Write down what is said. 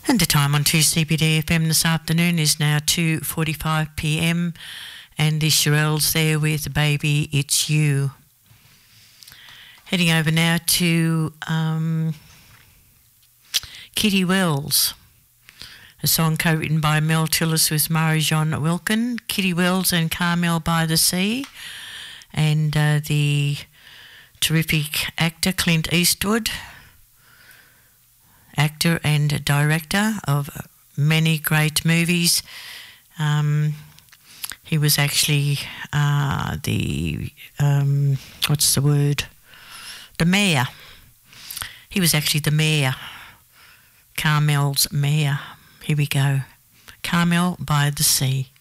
And the time on 2CBD FM this afternoon is now 2:45 p.m. and the Shirelles there with Baby It's You. Heading over now to Kitty Wells, a song co-written by Mel Tillis with Marie-Jean Wilkin, Kitty Wells and Carmel by the Sea, and the terrific actor Clint Eastwood, actor and director of many great movies. He was actually the mayor. He was actually the mayor, Carmel's mayor. Here we go. Carmel by the Sea.